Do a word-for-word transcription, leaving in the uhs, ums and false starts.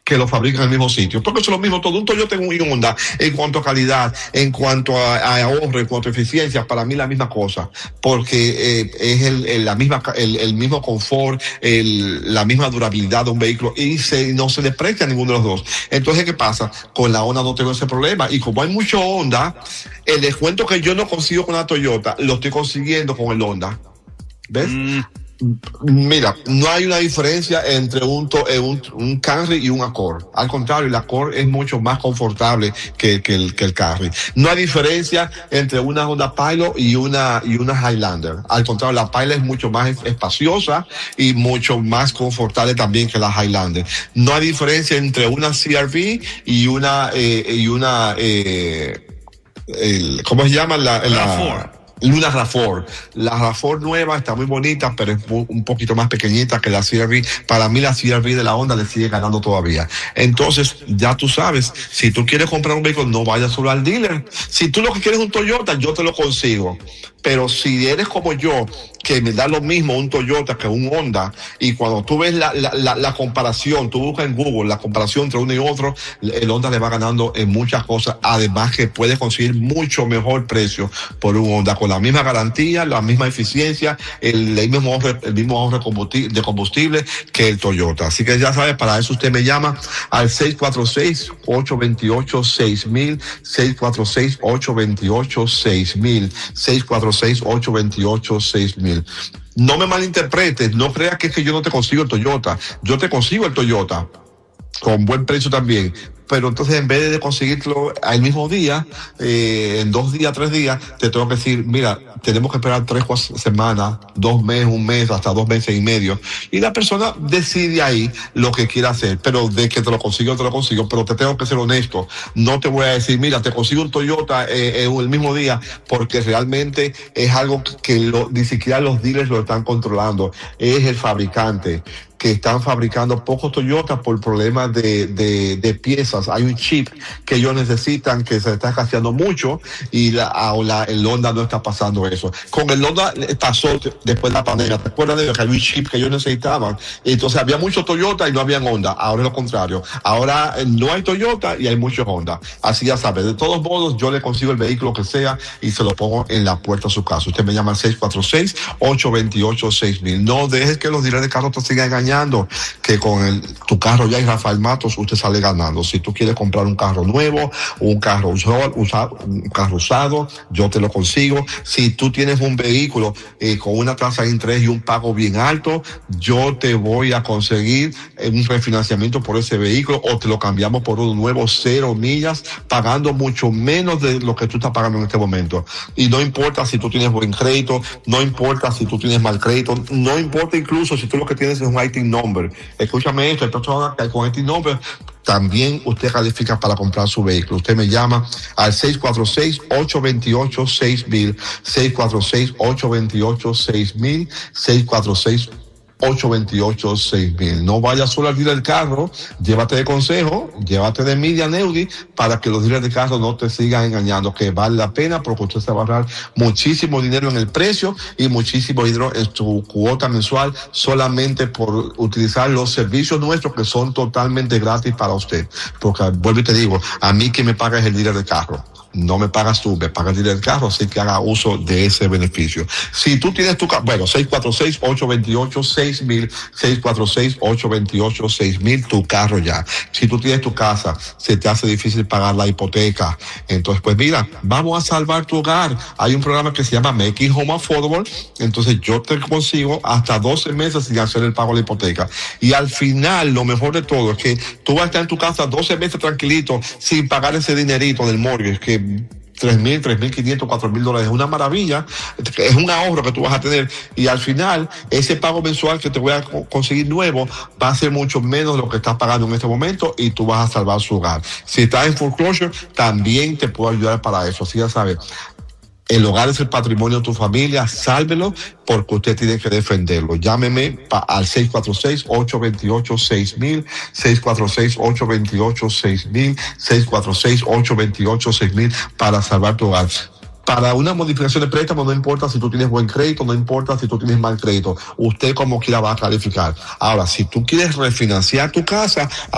que lo fabrican en el mismo sitio, porque eso es lo mismo todo, un Toyota y un Honda, en cuanto a calidad, en cuanto a, a ahorro, en cuanto a eficiencia, para mí la misma cosa, porque eh, es el, el, la misma, el, el mismo confort, el, la misma durabilidad de un vehículo, y se, no se desprecia a ninguno de los dos. Entonces, ¿qué pasa? Con la Honda no tengo ese problema, y como hay mucho Honda, el descuento que yo no consigo con la Toyota, lo estoy consiguiendo con el Honda. ¿Ves? Mm. Mira, no hay una diferencia entre un, un, un Camry y un Accord. Al contrario, el Accord es mucho más confortable que, que, el, que el Camry. No hay diferencia entre una Honda Pilot y una, y una Highlander. Al contrario, la Pilot es mucho más espaciosa y mucho más confortable también que la Highlander. No hay diferencia entre una C R V y una, eh, y una, eh, el, ¿cómo se llama? La, la, Una RAV cuatro. La RAV cuatro nueva está muy bonita, pero es un poquito más pequeñita que la C R V. Para mí la C R V de la Honda le sigue ganando todavía. Entonces, ya tú sabes, si tú quieres comprar un vehículo, no vayas solo al dealer. Si tú lo que quieres es un Toyota, yo te lo consigo. Pero si eres como yo, que me da lo mismo un Toyota que un Honda, y cuando tú ves la, la, la, la comparación, tú buscas en Google la comparación entre uno y otro, el Honda le va ganando en muchas cosas, además que puedes conseguir mucho mejor precio por un Honda, con la misma garantía, la misma eficiencia, el, el mismo ahorro, el mismo ahorro de combustible que el Toyota. Así que ya sabes, para eso usted me llama al seis cuatro seis, ocho dos ocho, seis mil, seis cuatro seis, ocho dos ocho, seis mil, seis cuatro seis, ocho dos ocho, seis mil. No me malinterpretes, no creas que es que yo no te consigo el Toyota. Yo te consigo el Toyota con buen precio también, pero entonces en vez de conseguirlo al mismo día, eh, en dos días, tres días, te tengo que decir, mira, tenemos que esperar tres, cuatro semanas, dos meses, un mes, hasta dos meses y medio, y la persona decide ahí lo que quiere hacer, pero de que te lo consigo, te lo consigo, pero te tengo que ser honesto, no te voy a decir, mira, te consigo un Toyota eh, en el mismo día, porque realmente es algo que lo, ni siquiera los dealers lo están controlando, es el fabricante, que están fabricando pocos Toyotas por problemas de, de, de piezas. Hay un chip que ellos necesitan que se está escaseando mucho, y la, la, el Honda no está pasando eso. Con el Honda pasó después de la pandemia. ¿Te acuerdas de que había un chip que ellos necesitaban? Entonces había mucho Toyota y no había Honda. Ahora es lo contrario. Ahora no hay Toyota y hay mucho Honda. Así ya sabes. De todos modos, yo le consigo el vehículo que sea y se lo pongo en la puerta de su casa. Usted me llama al seis cuatro seis, ocho dos ocho, seis mil. No dejes que los dealers de carros te sigan engañando, que con el, tu carro ya y Rafael Matos usted sale ganando. Si tú quieres comprar un carro nuevo, un carro usado, usado, un carro usado, yo te lo consigo. Si tú tienes un vehículo eh, con una tasa de interés y un pago bien alto, yo te voy a conseguir un refinanciamiento por ese vehículo, o te lo cambiamos por uno nuevo, cero millas, pagando mucho menos de lo que tú estás pagando en este momento. Y no importa si tú tienes buen crédito, no importa si tú tienes mal crédito, no importa incluso si tú lo que tienes es un I T number. Escúchame esto, hay personas que con I T number también usted califica para comprar su vehículo. Usted me llama al seis cuatro seis, ocho dos ocho, seis mil, seis cuatro seis, ocho dos ocho, seis mil, seis cuatro seis, ocho dos ocho, seis mil. No vayas solo al dealer del carro, llévate de consejo, llévate de Media Neudi, para que los dealers de carro no te sigan engañando, que vale la pena, porque usted se va a ahorrar muchísimo dinero en el precio y muchísimo dinero en su cuota mensual, solamente por utilizar los servicios nuestros, que son totalmente gratis para usted. Porque vuelvo y te digo, a mí que me paga es el dealer de carro. No me pagas tú, me paga el dealer del carro, así que haga uso de ese beneficio. Si tú tienes tu carro, bueno, seis cuatro seis, ocho dos ocho, seis mil, seis cuatro seis, ocho dos ocho, seis mil, tu carro ya. Si tú tienes tu casa, se te hace difícil pagar la hipoteca, entonces pues mira, vamos a salvar tu hogar. Hay un programa que se llama Make It Home Affordable, entonces yo te consigo hasta doce meses sin hacer el pago de la hipoteca. Y al final, lo mejor de todo es que tú vas a estar en tu casa doce meses tranquilito, sin pagar ese dinerito del mortgage, que tres mil, tres mil quinientos, cuatro mil dólares. Es una maravilla, es un ahorro que tú vas a tener, y al final ese pago mensual que te voy a conseguir nuevo va a ser mucho menos de lo que estás pagando en este momento, y tú vas a salvar su hogar. Si estás en foreclosure, también te puedo ayudar para eso. Así ya sabes, el hogar es el patrimonio de tu familia, sálvelo, porque usted tiene que defenderlo. Llámeme pa, al seis cuatro seis, ocho dos ocho, seis mil, seis cuatro seis, ocho dos ocho, seis mil, seis cuatro seis, ocho dos ocho, seis mil, para salvar tu hogar. Para una modificación de préstamo, no importa si tú tienes buen crédito, no importa si tú tienes mal crédito, usted como quiera va a calificar. Ahora, si tú quieres refinanciar tu casa,